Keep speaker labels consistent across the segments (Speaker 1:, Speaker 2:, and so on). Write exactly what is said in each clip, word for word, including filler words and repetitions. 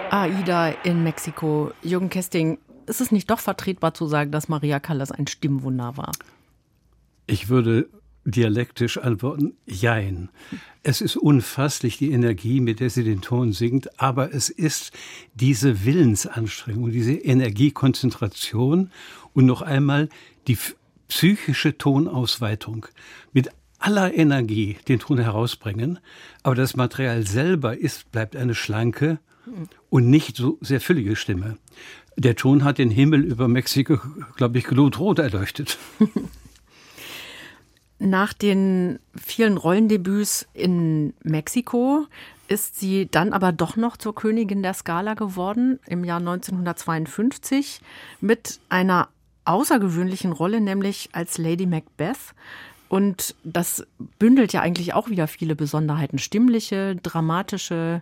Speaker 1: Aida in Mexiko. Jürgen Kesting, ist es nicht doch vertretbar zu sagen, dass Maria Callas ein Stimmwunder war?
Speaker 2: Ich würde dialektisch antworten, jein. Es ist unfasslich, die Energie, mit der sie den Ton singt, aber es ist diese Willensanstrengung, diese Energiekonzentration und noch einmal die psychische Tonausweitung. Mit aller Energie den Ton herausbringen, aber das Material selber ist, bleibt eine schlanke und nicht so sehr füllige Stimme. Der Ton hat den Himmel über Mexiko, glaube ich, glutrot erleuchtet.
Speaker 1: Nach den vielen Rollendebüts in Mexiko ist sie dann aber doch noch zur Königin der Scala geworden im Jahr neunzehnhundertzweiundfünfzig mit einer außergewöhnlichen Rolle, nämlich als Lady Macbeth. Und das bündelt ja eigentlich auch wieder viele Besonderheiten, stimmliche, dramatische,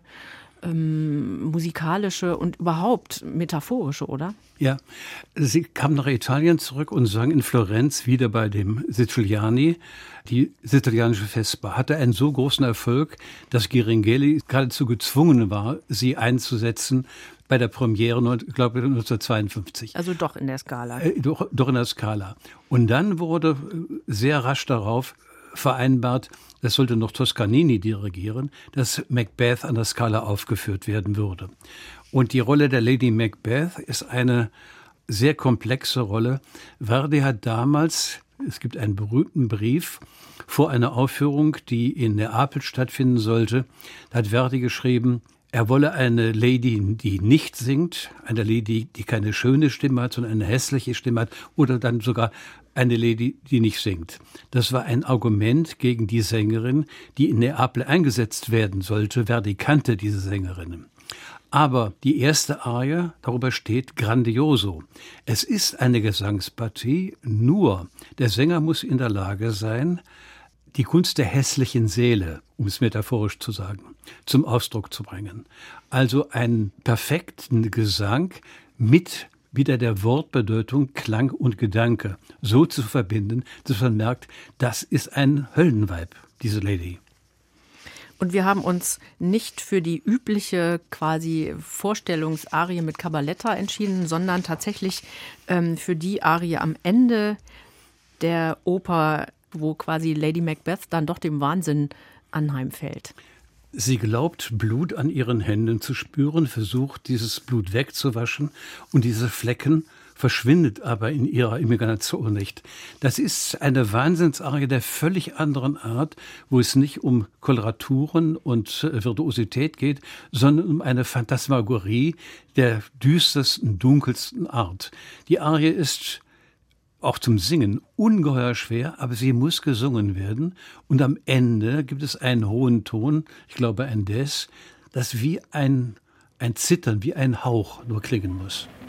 Speaker 1: ähm, musikalische und überhaupt metaphorische, oder?
Speaker 2: Ja, sie kam nach Italien zurück und sang in Florenz wieder bei dem Siciliani. Die sizilianische Vesper hatte einen so großen Erfolg, dass Ghiringhelli geradezu gezwungen war, sie einzusetzen bei der Premiere, ich glaube neunzehnhundertzweiundfünfzig.
Speaker 1: Also doch in der Scala.
Speaker 2: Äh, doch, doch in der Scala. Und dann wurde sehr rasch darauf vereinbart, das sollte noch Toscanini dirigieren, dass Macbeth an der Scala aufgeführt werden würde. Und die Rolle der Lady Macbeth ist eine sehr komplexe Rolle. Verdi hat damals, es gibt einen berühmten Brief, vor einer Aufführung, die in Neapel stattfinden sollte, da hat Verdi geschrieben, er wolle eine Lady, die nicht singt, eine Lady, die keine schöne Stimme hat, sondern eine hässliche Stimme hat, oder dann sogar eine Lady, die nicht singt. Das war ein Argument gegen die Sängerin, die in Neapel eingesetzt werden sollte. Verdi kannte diese Sängerinnen. Aber die erste Arie, darüber steht Grandioso. Es ist eine Gesangspartie, nur der Sänger muss in der Lage sein, die Kunst der hässlichen Seele, um es metaphorisch zu sagen, zum Ausdruck zu bringen. Also einen perfekten Gesang mit wieder der Wortbedeutung Klang und Gedanke so zu verbinden, dass man merkt, das ist ein Höllenweib, diese Lady.
Speaker 1: Und wir haben uns nicht für die übliche quasi Vorstellungsarie mit Cabaletta entschieden, sondern tatsächlich ähm, für die Arie am Ende der Oper, wo quasi Lady Macbeth dann doch dem Wahnsinn anheimfällt.
Speaker 2: Sie glaubt, Blut an ihren Händen zu spüren, versucht, dieses Blut wegzuwaschen und diese Flecken verschwindet aber in ihrer Imagination nicht. Das ist eine Wahnsinnsarie der völlig anderen Art, wo es nicht um Koloraturen und Virtuosität geht, sondern um eine Phantasmagorie der düstersten, dunkelsten Art. Die Arie ist auch zum Singen ungeheuer schwer, aber sie muss gesungen werden. Und am Ende gibt es einen hohen Ton, ich glaube ein Des, das wie ein, ein Zittern, wie ein Hauch nur klingen muss.